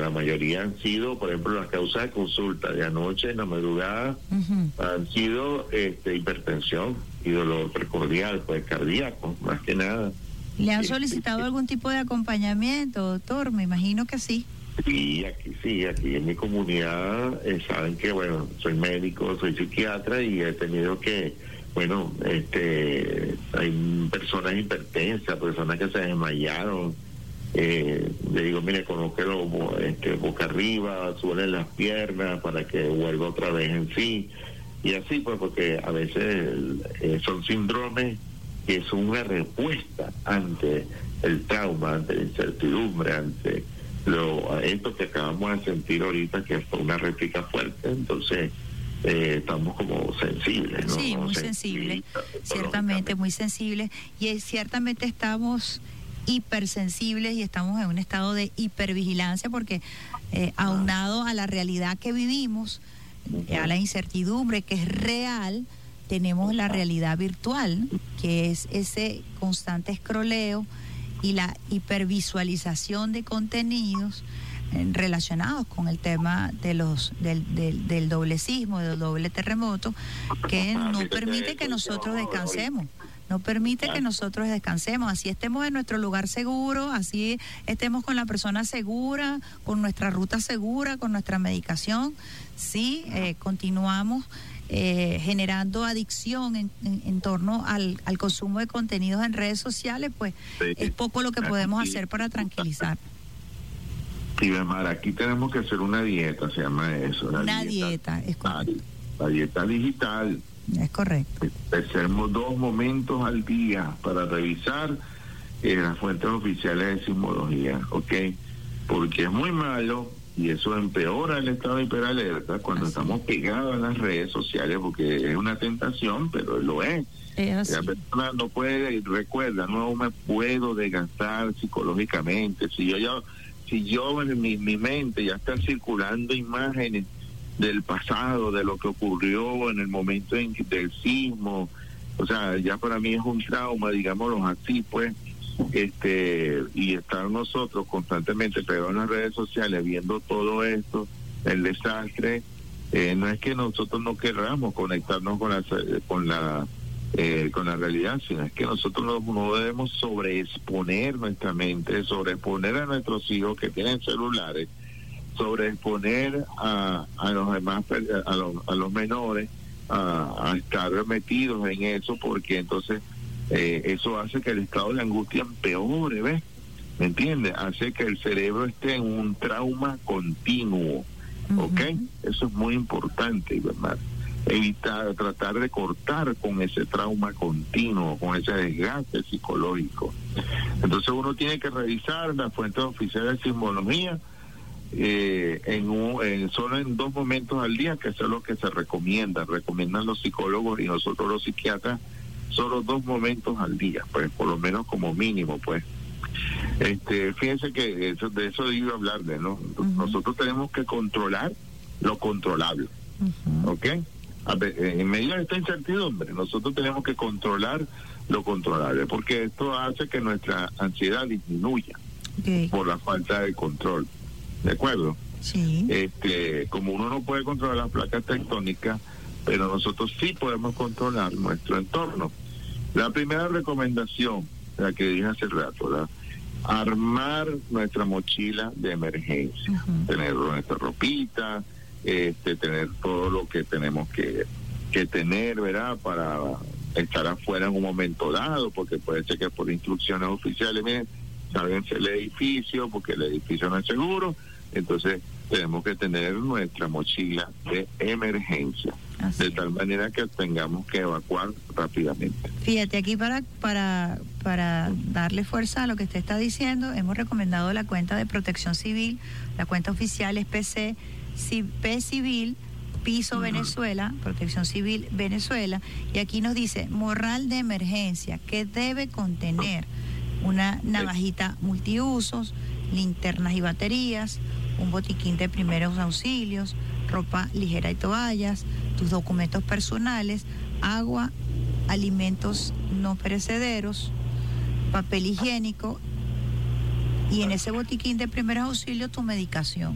la mayoría han sido, por ejemplo, las causas de consulta de anoche, en la madrugada, han sido hipertensión y dolor precordial, pues cardíaco, más que nada. ¿Le han solicitado algún tipo de acompañamiento, doctor? Me imagino que sí. Sí, aquí en mi comunidad saben que, bueno, soy médico, soy psiquiatra y he tenido que, bueno, hay personas hipertensas, personas que se desmayaron. Le digo, mire, colóquelo boca arriba, suele las piernas para que vuelva otra vez en sí. Y así, pues, porque a veces son síndromes que son una respuesta ante el trauma, ante la incertidumbre, ante esto que acabamos de sentir ahorita, que fue una réplica fuerte. Entonces estamos como sensibles, ¿no? Sí, muy sensibles, ciertamente muy sensibles, y ciertamente estamos hipersensibles y estamos en un estado de hipervigilancia porque aunado a la realidad que vivimos, a la incertidumbre que es real, tenemos la realidad virtual, que es ese constante escroleo y la hipervisualización de contenidos relacionados con el tema de del doble sismo, del doble terremoto, que no permite que nosotros descansemos. No permite que nosotros descansemos, así estemos en nuestro lugar seguro, así estemos con la persona segura, con nuestra ruta segura, con nuestra medicación, sí, continuamos generando adicción en torno al consumo de contenidos en redes sociales, pues sí, es poco lo que podemos hacer para tranquilizar. Sí, Mara, aquí tenemos que hacer una dieta, se llama eso. Una dieta, es correcto. La dieta digital. Es correcto. Hacemos 2 momentos al día para revisar las fuentes oficiales de sismología, ¿ok? Porque es muy malo y eso empeora el estado de hiperalerta cuando estamos pegados en las redes sociales, porque es una tentación, pero lo es. La persona no puede, recuerda, no me puedo desgastar psicológicamente. Si yo en mi mente ya está circulando imágenes del pasado, de lo que ocurrió en el momento del sismo, o sea, ya para mí es un trauma, digámoslo así, pues, y estar nosotros constantemente pegados en las redes sociales viendo todo esto, el desastre, no es que nosotros no querramos conectarnos con la realidad, sino es que nosotros no debemos sobreexponer nuestra mente, sobreexponer a nuestros hijos que tienen celulares, sobreexponer a los demás, a los menores a estar metidos en eso, porque entonces eso hace que el estado de angustia empeore, ¿ves? ¿Me entiendes? Hace que el cerebro esté en un trauma continuo, ¿ok? Eso es muy importante, ¿verdad? Tratar de cortar con ese trauma continuo, con ese desgaste psicológico. Entonces uno tiene que revisar las fuentes oficiales de sismología solo en 2 momentos al día, que eso es lo que se recomiendan los psicólogos y nosotros los psiquiatras, solo 2 momentos al día, pues por lo menos como mínimo, pues. Fíjense que de eso iba a hablarle, ¿no? Nosotros tenemos que controlar lo controlable, ¿ok? En medio de esta incertidumbre, nosotros tenemos que controlar lo controlable, porque esto hace que nuestra ansiedad disminuya por la falta de control. ¿De acuerdo? Sí. Como uno no puede controlar las placas tectónicas, pero nosotros sí podemos controlar nuestro entorno. La primera recomendación, la que dije hace rato, ¿verdad? Armar nuestra mochila de emergencia, tener nuestra ropita, tener todo lo que tenemos que tener, ¿verdad? Para estar afuera en un momento dado, porque puede ser que por instrucciones oficiales, miren, sálvense el edificio porque el edificio no es seguro, entonces tenemos que tener nuestra mochila de emergencia, de tal manera que tengamos que evacuar rápidamente. Fíjate, aquí para darle fuerza a lo que usted está diciendo, hemos recomendado la cuenta de Protección Civil, la cuenta oficial es P Civil, Piso Venezuela, Protección Civil Venezuela, y aquí nos dice morral de emergencia que debe contener una navajita multiusos, linternas y baterías, un botiquín de primeros auxilios, ropa ligera y toallas, tus documentos personales, agua, alimentos no perecederos, papel higiénico y en ese botiquín de primeros auxilios tu medicación.